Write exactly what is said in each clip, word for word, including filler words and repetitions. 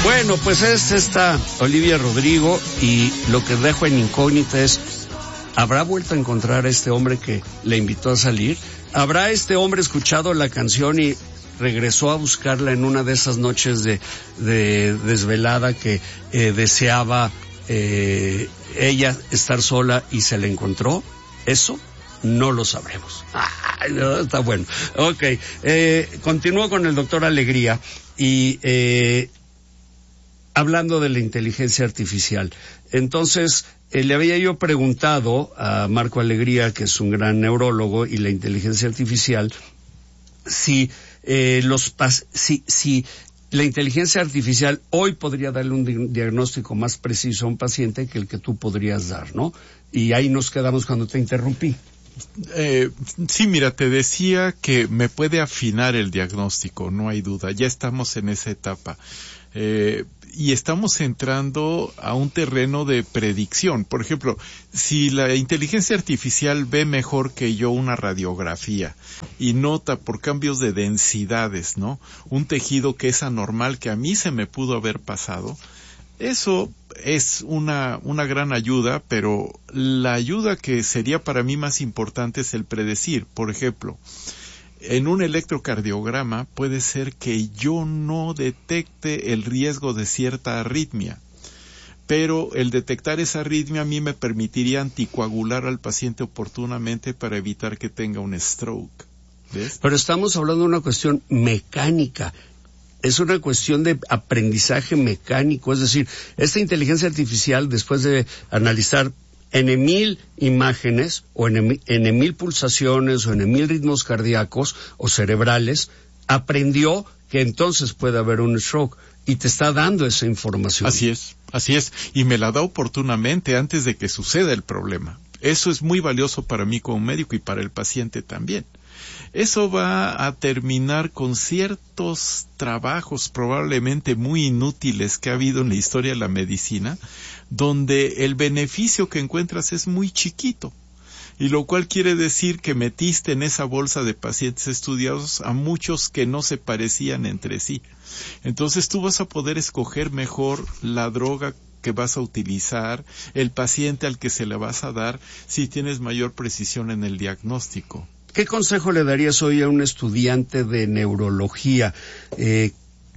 Bueno, pues es esta Olivia Rodrigo y lo que dejo en incógnita es, ¿habrá vuelto a encontrar a este hombre que le invitó a salir? ¿Habrá este hombre escuchado la canción y regresó a buscarla en una de esas noches de, de desvelada que eh, deseaba eh, ella estar sola y se la encontró? Eso no lo sabremos. Ay, no, está bueno. Ok, eh, continúo con el doctor Alegría y eh, hablando de la inteligencia artificial. Entonces, eh, le había yo preguntado a Marco Alegría, que es un gran neurólogo, y la inteligencia artificial, si eh, los si si la inteligencia artificial hoy podría darle un di- diagnóstico más preciso a un paciente que el que tú podrías dar, ¿no? Y ahí nos quedamos cuando te interrumpí. Eh, sí, mira, te decía que me puede afinar el diagnóstico, no hay duda, ya estamos en esa etapa. Eh, y estamos entrando a un terreno de predicción. Por ejemplo, si la inteligencia artificial ve mejor que yo una radiografía y nota por cambios de densidades, ¿no?, un tejido que es anormal, que a mí se me pudo haber pasado, eso es una, una gran ayuda, pero la ayuda que sería para mí más importante es el predecir. Por ejemplo, en un electrocardiograma puede ser que yo no detecte el riesgo de cierta arritmia, pero el detectar esa arritmia a mí me permitiría anticoagular al paciente oportunamente para evitar que tenga un stroke. ¿Ves? Pero estamos hablando de una cuestión mecánica. Es una cuestión de aprendizaje mecánico, es decir, esta inteligencia artificial, después de analizar en mil imágenes, o en, en mil pulsaciones, o en mil ritmos cardíacos o cerebrales, aprendió que entonces puede haber un stroke, y te está dando esa información. Así es, así es, y me la da oportunamente antes de que suceda el problema. Eso es muy valioso para mí como médico y para el paciente también. Eso va a terminar con ciertos trabajos probablemente muy inútiles que ha habido en la historia de la medicina, donde el beneficio que encuentras es muy chiquito, y lo cual quiere decir que metiste en esa bolsa de pacientes estudiados a muchos que no se parecían entre sí. Entonces tú vas a poder escoger mejor la droga que vas a utilizar, el paciente al que se la vas a dar, si tienes mayor precisión en el diagnóstico. ¿Qué consejo le darías hoy a un estudiante de neurología eh,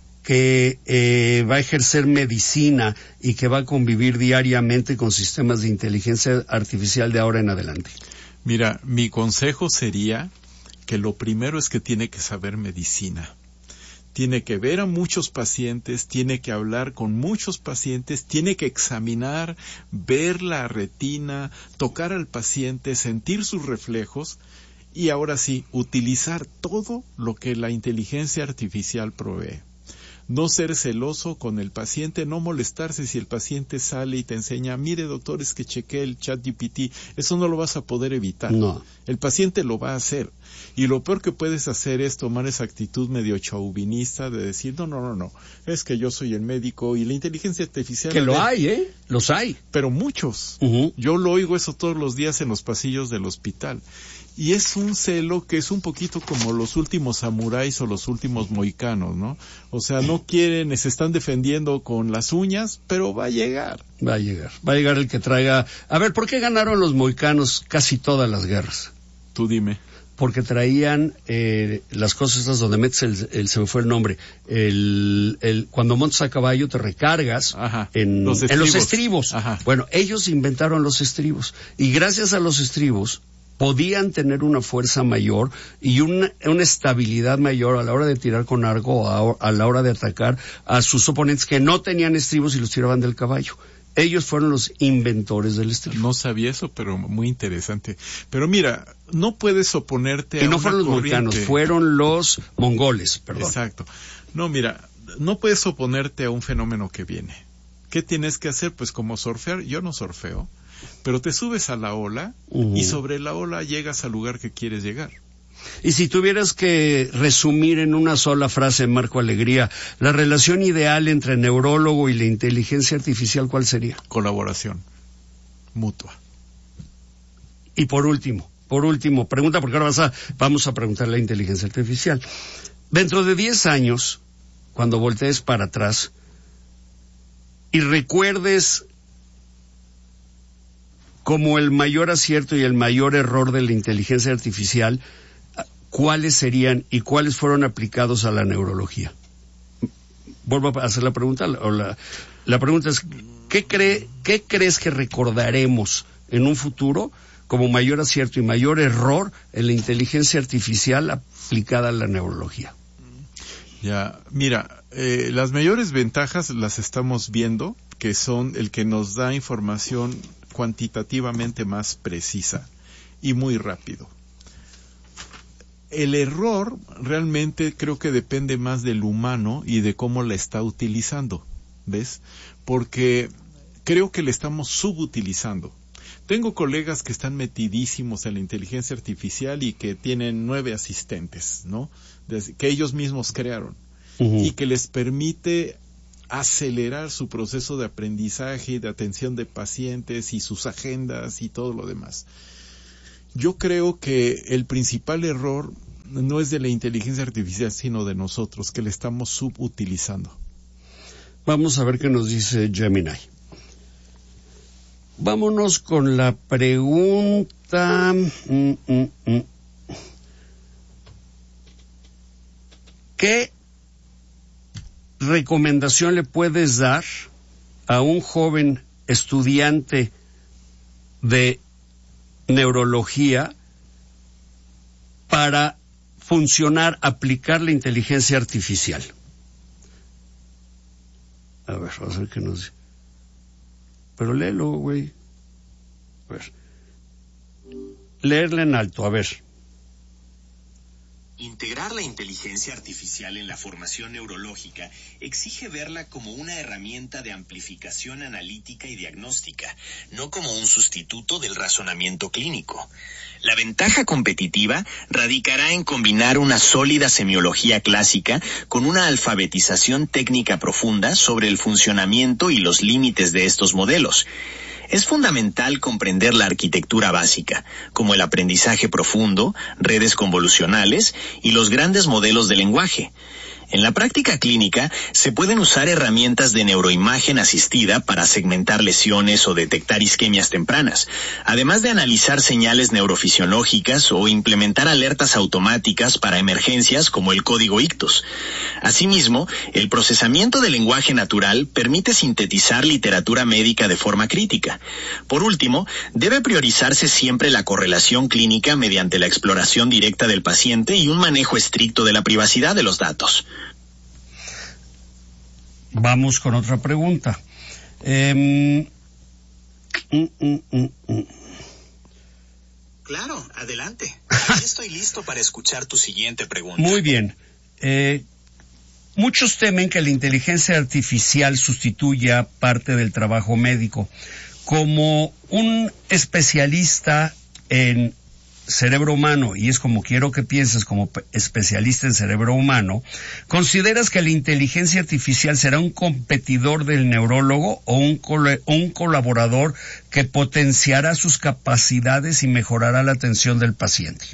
que eh, va a ejercer medicina y que va a convivir diariamente con sistemas de inteligencia artificial de ahora en adelante? Mira, mi consejo sería que lo primero es que tiene que saber medicina. Tiene que ver a muchos pacientes, tiene que hablar con muchos pacientes, tiene que examinar, ver la retina, tocar al paciente, sentir sus reflejos, y ahora sí, utilizar todo lo que la inteligencia artificial provee. No ser celoso con el paciente, no molestarse si el paciente sale y te enseña, mire doctor, es que chequé el ChatGPT, eso no lo vas a poder evitar. No. El paciente lo va a hacer. Y lo peor que puedes hacer es tomar esa actitud medio chauvinista de decir, no, no, no, no, es que yo soy el médico y la inteligencia artificial... Que lo hay, ¿eh? Los hay. Pero muchos. Uh-huh. Yo lo oigo eso todos los días en los pasillos del hospital. Y es un celo que es un poquito como los últimos samuráis o los últimos mohicanos, ¿no? O sea, no quieren, se están defendiendo con las uñas, pero va a llegar. Va a llegar. Va a llegar el que traiga... A ver, ¿por qué ganaron los mohicanos casi todas las guerras? Tú dime. Porque traían eh, las cosas estas donde metes el, el, se me fue el nombre, el, el cuando montas a caballo te recargas Ajá, en, los en los estribos. Ajá. Bueno, ellos inventaron los estribos, y gracias a los estribos podían tener una fuerza mayor y una, una estabilidad mayor a la hora de tirar con arco, a, a la hora de atacar a sus oponentes que no tenían estribos y los tiraban del caballo. Ellos fueron los inventores del estribo. No sabía eso, pero muy interesante. Pero mira, no puedes oponerte a una Y no fueron los mohicanos, fueron los mongoles, perdón. Exacto. No, mira, no puedes oponerte a un fenómeno que viene. ¿Qué tienes que hacer? Pues como surfear, yo no surfeo, pero te subes a la ola uh-huh. y sobre la ola llegas al lugar que quieres llegar. Y si tuvieras que resumir en una sola frase, Marco Alegría, la relación ideal entre el neurólogo y la inteligencia artificial, ¿cuál sería? Colaboración mutua. Y por último, por último, pregunta, porque ahora vas a, vamos a preguntar a la inteligencia artificial. Dentro de diez años, cuando voltees para atrás, y recuerdes como el mayor acierto y el mayor error de la inteligencia artificial, ¿cuáles serían y cuáles fueron aplicados a la neurología? Vuelvo a hacer la pregunta, o la, la pregunta es, ¿qué, cree, ¿qué crees que recordaremos en un futuro como mayor acierto y mayor error en la inteligencia artificial aplicada a la neurología? Ya, mira, eh, las mayores ventajas las estamos viendo, que son el que nos da información cuantitativamente más precisa y muy rápido. El error realmente creo que depende más del humano y de cómo la está utilizando, ¿ves? Porque creo que la estamos subutilizando. Tengo colegas que están metidísimos en la inteligencia artificial y que tienen nueve asistentes, ¿no? Que ellos mismos crearon, uh-huh. y que les permite acelerar su proceso de aprendizaje y de atención de pacientes y sus agendas y todo lo demás. Yo creo que el principal error no es de la inteligencia artificial, sino de nosotros, que le estamos subutilizando. Vamos a ver qué nos dice Gemini. Vámonos con la pregunta. Mm, mm, mm. ¿Qué recomendación le puedes dar a un joven estudiante de neurología para funcionar, aplicar la inteligencia artificial? A ver, vamos a ver qué nos dice. Pero léelo, güey. A ver. Leerle en alto, a ver. Integrar la inteligencia artificial en la formación neurológica exige verla como una herramienta de amplificación analítica y diagnóstica, no como un sustituto del razonamiento clínico. La ventaja competitiva radicará en combinar una sólida semiología clásica con una alfabetización técnica profunda sobre el funcionamiento y los límites de estos modelos. Es fundamental comprender la arquitectura básica, como el aprendizaje profundo, redes convolucionales y los grandes modelos de lenguaje. En la práctica clínica se pueden usar herramientas de neuroimagen asistida para segmentar lesiones o detectar isquemias tempranas, además de analizar señales neurofisiológicas o implementar alertas automáticas para emergencias como el código ictus. Asimismo, el procesamiento del lenguaje natural permite sintetizar literatura médica de forma crítica. Por último, debe priorizarse siempre la correlación clínica mediante la exploración directa del paciente y un manejo estricto de la privacidad de los datos. Vamos con otra pregunta. Eh, mm, mm, mm, mm. Claro, adelante. Estoy listo para escuchar tu siguiente pregunta. Muy bien. Eh, muchos temen que la inteligencia artificial sustituya parte del trabajo médico. Como un especialista en cerebro humano, y es como quiero que pienses como especialista en cerebro humano, ¿consideras que la inteligencia artificial será un competidor del neurólogo o un, col- un colaborador que potenciará sus capacidades y mejorará la atención del paciente?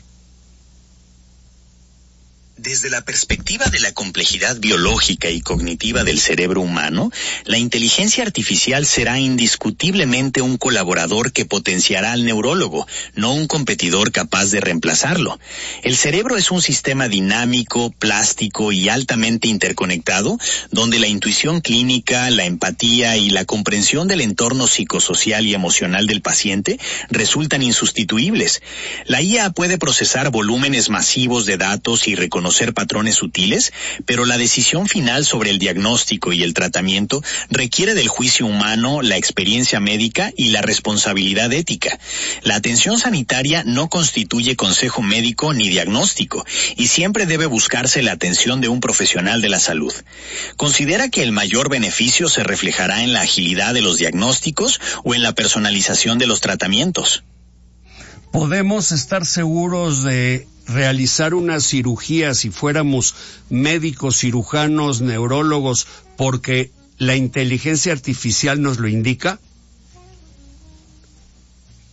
Desde la perspectiva de la complejidad biológica y cognitiva del cerebro humano, la inteligencia artificial será indiscutiblemente un colaborador que potenciará al neurólogo, no un competidor capaz de reemplazarlo. El cerebro es un sistema dinámico, plástico y altamente interconectado, donde la intuición clínica, la empatía y la comprensión del entorno psicosocial y emocional del paciente resultan insustituibles. La I A puede procesar volúmenes masivos de datos y reconocer patrones sutiles, pero la decisión final sobre el diagnóstico y el tratamiento requiere del juicio humano, la experiencia médica y la responsabilidad ética. La atención sanitaria no constituye consejo médico ni diagnóstico, y siempre debe buscarse la atención de un profesional de la salud. ¿Considera que el mayor beneficio se reflejará en la agilidad de los diagnósticos o en la personalización de los tratamientos? ¿Podemos estar seguros de realizar una cirugía si fuéramos médicos, cirujanos, neurólogos, porque la inteligencia artificial nos lo indica?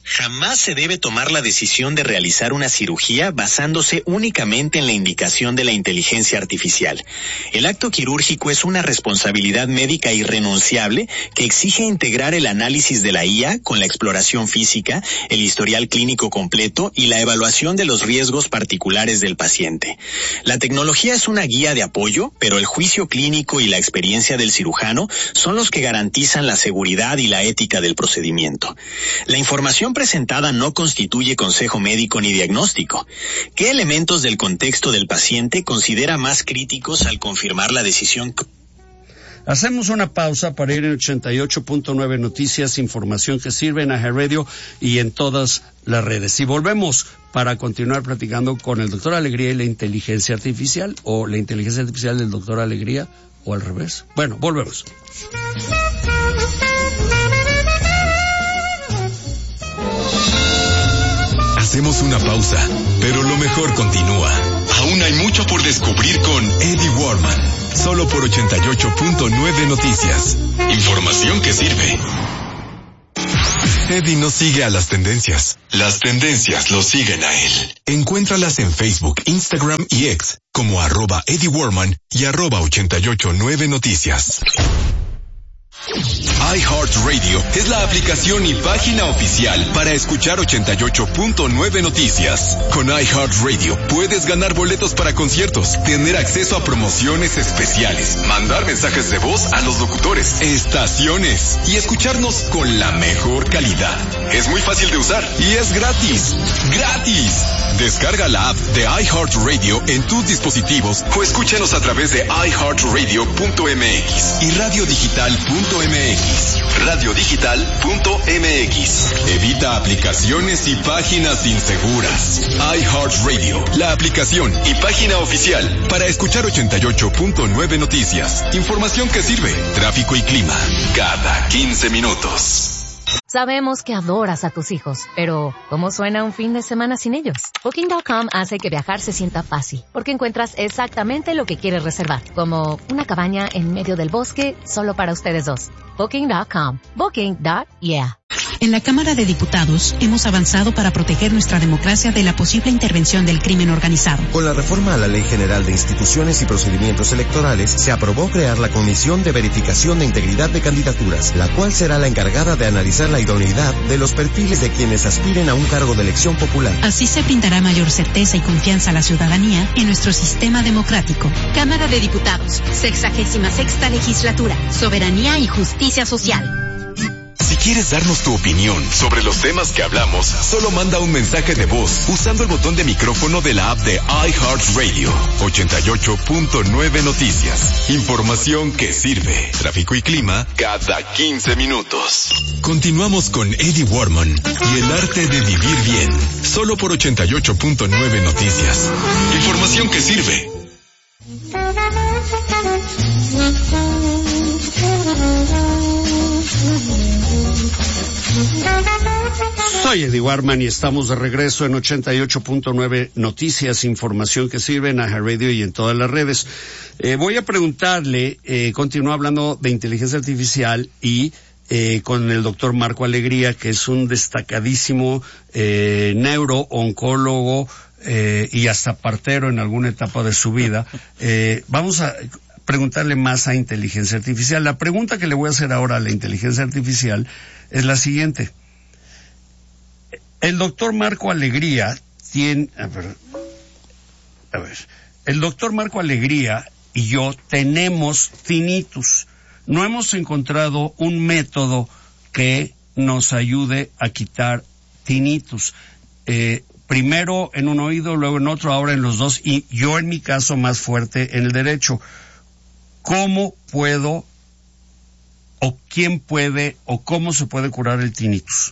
Jamás se debe tomar la decisión de realizar una cirugía basándose únicamente en la indicación de la inteligencia artificial. El acto quirúrgico es una responsabilidad médica irrenunciable que exige integrar el análisis de la I A con la exploración física, el historial clínico completo y la evaluación de los riesgos particulares del paciente. La tecnología es una guía de apoyo, pero el juicio clínico y la experiencia del cirujano son los que garantizan la seguridad y la ética del procedimiento. La información presentada no constituye consejo médico ni diagnóstico. ¿Qué elementos del contexto del paciente considera más críticos al confirmar la decisión? Hacemos una pausa para ir en ochenta y ocho punto nueve Noticias, información que sirve en iHeartRadio y en todas las redes. Y volvemos para continuar platicando con el doctor Alegría y la inteligencia artificial, o la inteligencia artificial del doctor Alegría, o al revés. Bueno, volvemos. Hacemos una pausa, pero lo mejor continúa. Aún hay mucho por descubrir con Eddie Warman, solo por ochenta y ocho punto nueve Noticias. Información que sirve. Eddie no sigue a las tendencias. Las tendencias lo siguen a él. Encuéntralas en Facebook, Instagram y X como arroba Eddie Warman y arroba ochenta y ocho nueve Noticias. iHeartRadio es la aplicación y página oficial para escuchar ochenta y ocho punto nueve Noticias. Con iHeartRadio puedes ganar boletos para conciertos, tener acceso a promociones especiales, mandar mensajes de voz a los locutores, estaciones y escucharnos con la mejor calidad. Es muy fácil de usar y es gratis. ¡Gratis! Descarga la app de iHeartRadio en tus dispositivos o escúchanos a través de i heart radio punto m x y radio digital punto m x. radio digital punto m x. Evita aplicaciones y páginas inseguras. iHeartRadio, la aplicación y página oficial para escuchar ochenta y ocho punto nueve Noticias. Información que sirve. Tráfico y clima cada quince minutos. Sabemos que adoras a tus hijos, pero ¿cómo suena un fin de semana sin ellos? Booking punto com hace que viajar se sienta fácil, porque encuentras exactamente lo que quieres reservar, como una cabaña en medio del bosque solo para ustedes dos. Booking punto com. Booking punto yeah. En la Cámara de Diputados hemos avanzado para proteger nuestra democracia de la posible intervención del crimen organizado. Con la reforma a la Ley General de Instituciones y Procedimientos Electorales, se aprobó crear la Comisión de Verificación de Integridad de Candidaturas, la cual será la encargada de analizar la idoneidad de los perfiles de quienes aspiren a un cargo de elección popular. Así se brindará mayor certeza y confianza a la ciudadanía en nuestro sistema democrático. Cámara de Diputados, sexagésima sexta legislatura, soberanía y justicia social. Si quieres darnos tu opinión sobre los temas que hablamos, solo manda un mensaje de voz usando el botón de micrófono de la app de iHeartRadio. ochenta y ocho punto nueve Noticias. Información que sirve. Tráfico y clima cada quince minutos. Continuamos con Eddie Warman y el arte de vivir bien. Solo por ochenta y ocho punto nueve Noticias. Información que sirve. Soy Eddie Warman y estamos de regreso en ochenta y ocho punto nueve Noticias, información que sirve en iHeartRadio y en todas las redes. Eh, voy a preguntarle, eh, continúo hablando de inteligencia artificial y eh, con el doctor Marco Alegría, que es un destacadísimo eh, neurooncólogo eh, y hasta partero en alguna etapa de su vida. Eh, vamos a preguntarle más a inteligencia artificial. La pregunta que le voy a hacer ahora a la inteligencia artificial es la siguiente. El doctor Marco Alegría tiene, a ver, a ver, el doctor Marco Alegría y yo tenemos tinnitus. No hemos encontrado un método que nos ayude a quitar tinnitus. Eh, primero en un oído, luego en otro, ahora en los dos, y yo en mi caso más fuerte en el derecho. ¿Cómo puedo, o quién puede, o cómo se puede curar el tinnitus?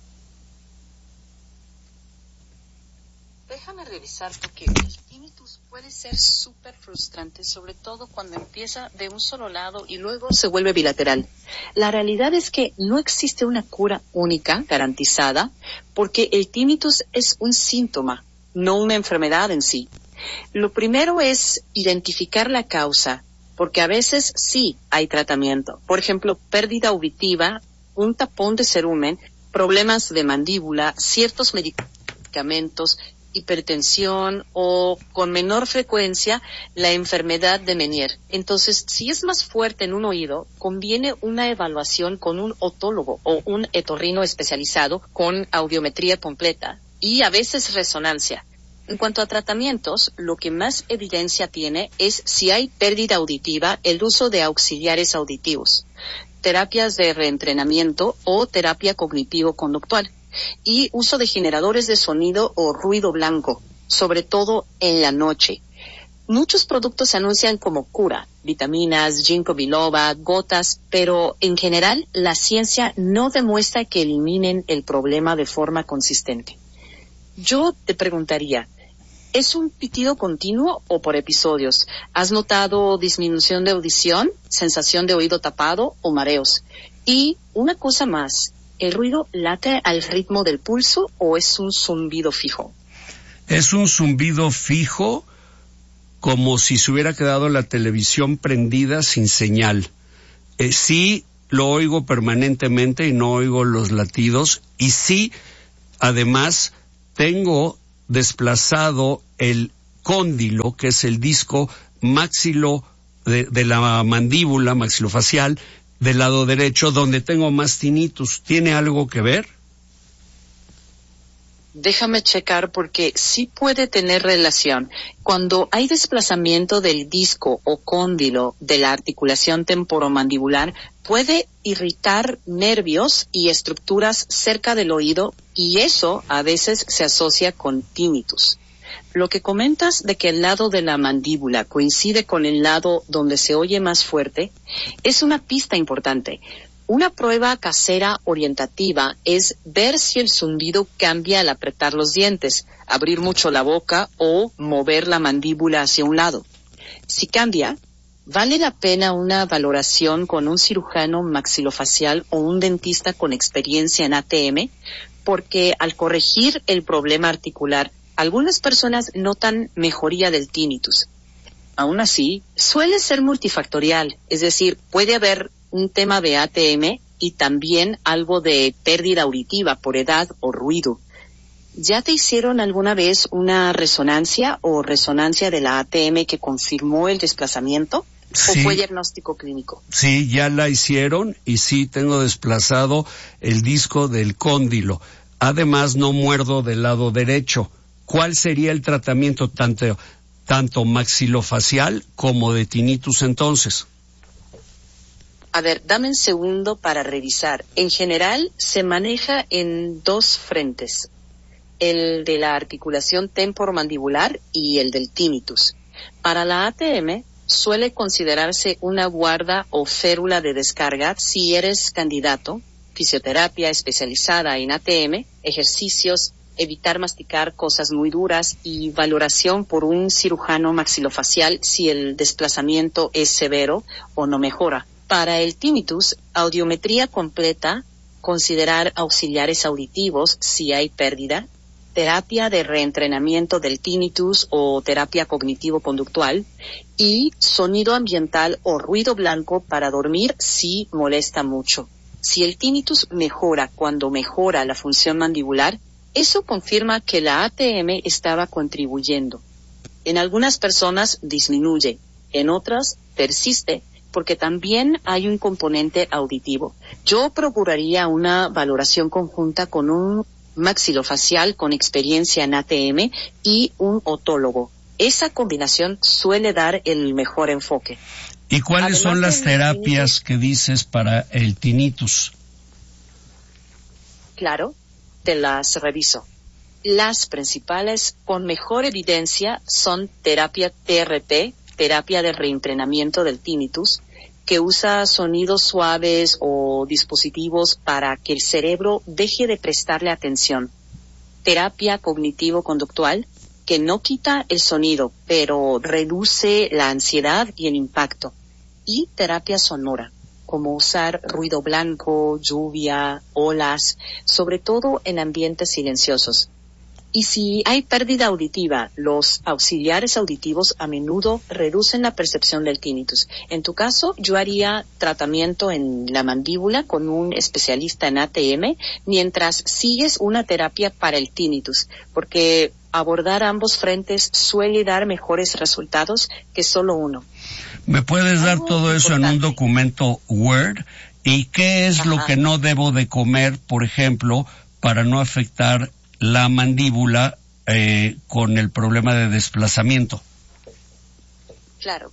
Déjame revisar porque el tinnitus puede ser súper frustrante, sobre todo cuando empieza de un solo lado y luego se vuelve bilateral. La realidad es que no existe una cura única, garantizada, porque el tinnitus es un síntoma, no una enfermedad en sí. Lo primero es identificar la causa, porque a veces sí hay tratamiento. Por ejemplo, pérdida auditiva, un tapón de cerumen problemas de mandíbula, ciertos medicamentos, hipertensión o con menor frecuencia la enfermedad de Meniere. Entonces, si es más fuerte en un oído, conviene una evaluación con un otólogo o un otorrino especializado con audiometría completa y a veces resonancia. En cuanto a tratamientos, lo que más evidencia tiene es si hay pérdida auditiva, el uso de auxiliares auditivos, terapias de reentrenamiento o terapia cognitivo-conductual y uso de generadores de sonido o ruido blanco, sobre todo en la noche. Muchos productos se anuncian como cura, vitaminas, ginkgo biloba, gotas, pero en general la ciencia no demuestra que eliminen el problema de forma consistente. Yo te preguntaría, ¿es un pitido continuo o por episodios? ¿Has notado disminución de audición, sensación de oído tapado o mareos? Y una cosa más, ¿el ruido late al ritmo del pulso o es un zumbido fijo? Es un zumbido fijo, como si se hubiera quedado la televisión prendida sin señal. Eh, sí lo oigo permanentemente y no oigo los latidos. Y sí, además, tengo desplazado el cóndilo, que es el disco maxilo de, de la mandíbula maxilofacial, del lado derecho, donde tengo más tinnitus. ¿Tiene algo que ver? Déjame checar porque sí puede tener relación. Cuando hay desplazamiento del disco o cóndilo de la articulación temporomandibular, puede irritar nervios y estructuras cerca del oído y eso a veces se asocia con tinnitus. Lo que comentas de que el lado de la mandíbula coincide con el lado donde se oye más fuerte es una pista importante. Una prueba casera orientativa es ver si el zumbido cambia al apretar los dientes, abrir mucho la boca o mover la mandíbula hacia un lado. Si cambia, vale la pena una valoración con un cirujano maxilofacial o un dentista con experiencia en A T M, porque al corregir el problema articular, algunas personas notan mejoría del tinnitus. Aún así, suele ser multifactorial, es decir, puede haber un tema de A T M y también algo de pérdida auditiva por edad o ruido. ¿Ya te hicieron alguna vez una resonancia o resonancia de la A T M que confirmó el desplazamiento? Sí. ¿O fue diagnóstico clínico? Sí, ya la hicieron y sí tengo desplazado el disco del cóndilo. Además, no muerdo del lado derecho. ¿Cuál sería el tratamiento tanto, tanto maxilofacial como de tinnitus entonces? A ver, dame un segundo para revisar. En general, se maneja en dos frentes. El de la articulación temporomandibular y el del tinnitus. Para la A T M, suele considerarse una guarda o férula de descarga si eres candidato, fisioterapia especializada en A T M, ejercicios, evitar masticar cosas muy duras y valoración por un cirujano maxilofacial si el desplazamiento es severo o no mejora. Para el tinnitus, audiometría completa, considerar auxiliares auditivos si hay pérdida, terapia de reentrenamiento del tinnitus o terapia cognitivo-conductual y sonido ambiental o ruido blanco para dormir si molesta mucho. Si el tinnitus mejora cuando mejora la función mandibular, eso confirma que la A T M estaba contribuyendo. En algunas personas disminuye, en otras persiste, porque también hay un componente auditivo. Yo procuraría una valoración conjunta con un maxilofacial con experiencia en A T M y un otólogo. Esa combinación suele dar el mejor enfoque. ¿Y cuáles Además son las del terapias tinnitus, que dices para el tinnitus? Claro, te las reviso. Las principales con mejor evidencia son terapia T R T, terapia de reentrenamiento del tinnitus, que usa sonidos suaves o dispositivos para que el cerebro deje de prestarle atención. Terapia cognitivo-conductual, que no quita el sonido, pero reduce la ansiedad y el impacto. Y terapia sonora, como usar ruido blanco, lluvia, olas, sobre todo en ambientes silenciosos. Y si hay pérdida auditiva, los auxiliares auditivos a menudo reducen la percepción del tinnitus. En tu caso, yo haría tratamiento en la mandíbula con un especialista en A T M mientras sigues una terapia para el tinnitus, porque abordar ambos frentes suele dar mejores resultados que solo uno. ¿Me puedes dar Algo todo eso importante. en un documento Word? ¿Y qué es Ajá. lo que no debo de comer, por ejemplo, para no afectar la mandíbula eh, con el problema de desplazamiento? Claro.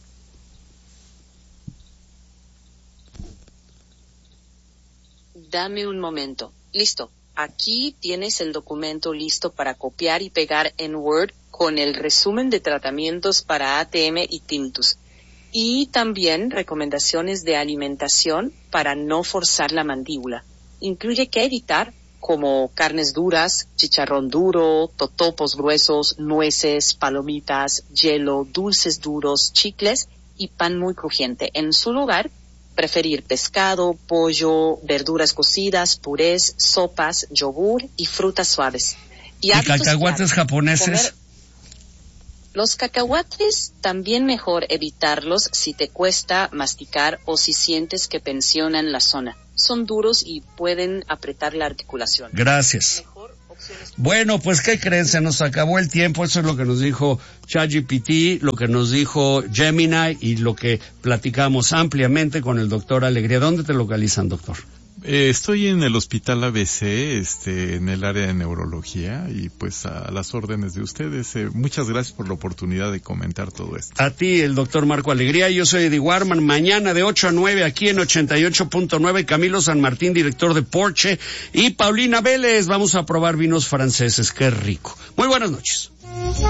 Dame un momento. Listo. Aquí tienes el documento listo para copiar y pegar en Word con el resumen de tratamientos para A T M y tinnitus. Y también recomendaciones de alimentación para no forzar la mandíbula. Incluye qué evitar, como carnes duras, chicharrón duro, totopos gruesos, nueces, palomitas, hielo, dulces duros, chicles y pan muy crujiente. En su lugar, preferir pescado, pollo, verduras cocidas, purés, sopas, yogur y frutas suaves. Y, ¿Y hábitos cacahuates claros. japoneses? Comer- Los cacahuates también mejor evitarlos si te cuesta masticar o si sientes que pensionan la zona. Son duros y pueden apretar la articulación. Gracias. Mejor opciones. Bueno, pues ¿qué creen? Se nos acabó el tiempo. Eso es lo que nos dijo ChatGPT, lo que nos dijo Gemini y lo que platicamos ampliamente con el doctor Alegría. ¿Dónde te localizan, doctor? Eh, estoy en el Hospital A B C, este, en el área de neurología y pues a las órdenes de ustedes. Eh, muchas gracias por la oportunidad de comentar todo esto. A ti, el doctor Marco Alegría. Yo soy Eddie Warman. Mañana de ocho a nueve aquí en ochenta y ocho punto nueve, Camilo San Martín, director de Porsche, y Paulina Vélez. Vamos a probar vinos franceses. Qué rico. Muy buenas noches.